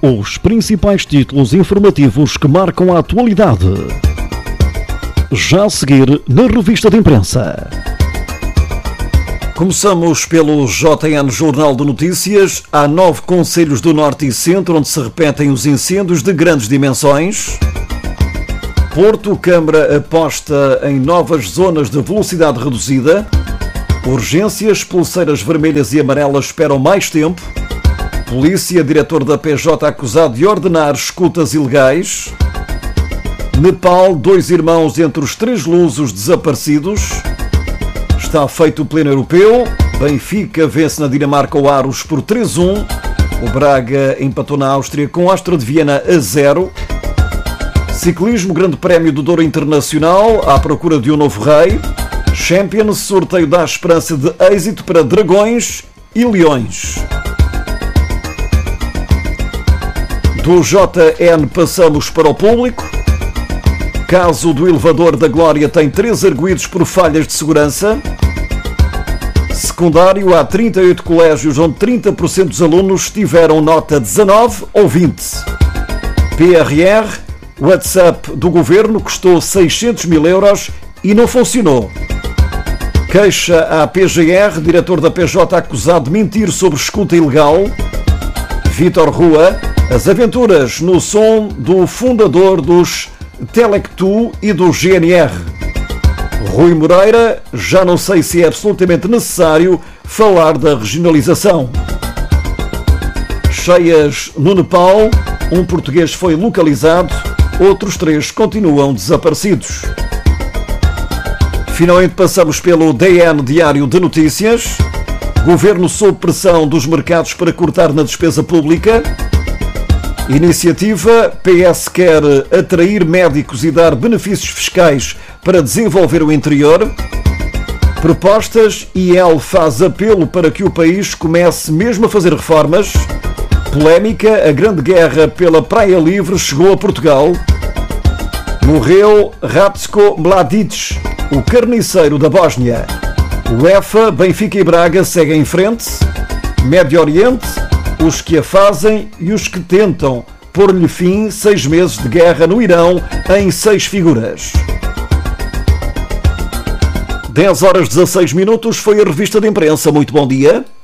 Os principais títulos informativos que marcam a atualidade. Já a seguir na revista de imprensa. Começamos pelo JN Jornal de Notícias. Há 9 concelhos do Norte e Centro onde se repetem os incêndios de grandes dimensões. Porto, Câmara aposta em novas zonas de velocidade reduzida. Urgências, pulseiras vermelhas e amarelas esperam mais tempo. Polícia, diretor da PJ acusado de ordenar escutas ilegais. Nepal, 2 irmãos entre os 3 lusos desaparecidos. Está feito o pleno europeu. Benfica vence na Dinamarca o Aros por 3-1. O Braga empatou na Áustria com Astra de Viena a 0. Ciclismo, Grande Prémio do Douro Internacional, à procura de um novo rei. Champions, sorteio dá esperança de êxito para Dragões e Leões. Do JN passamos para o público. Caso do elevador da Glória tem 3 arguidos por falhas de segurança. Secundário, há 38 colégios onde 30% dos alunos tiveram nota 19 ou 20. PRR, WhatsApp do governo custou 600 mil euros e não funcionou. Queixa à PGR, diretor da PJ acusado de mentir sobre escuta ilegal. Vítor Rua, as aventuras no som do fundador dos Telectu e do GNR. Rui Moreira, já não sei se é absolutamente necessário falar da regionalização. Cheias no Nepal, um português foi localizado, outros 3 continuam desaparecidos. Finalmente passamos pelo DN Diário de Notícias. Governo sob pressão dos mercados para cortar na despesa pública. Iniciativa, PS quer atrair médicos e dar benefícios fiscais para desenvolver o interior. Propostas, IEL faz apelo para que o país comece mesmo a fazer reformas. Polémica, a grande guerra pela Praia Livre chegou a Portugal. Morreu Ratko Mladic, o carniceiro da Bósnia. UEFA, Benfica e Braga seguem em frente. Médio Oriente, os que a fazem e os que tentam pôr-lhe fim, 6 meses de guerra no Irão em 6 figuras. 10h16 foi a revista de imprensa. Muito bom dia.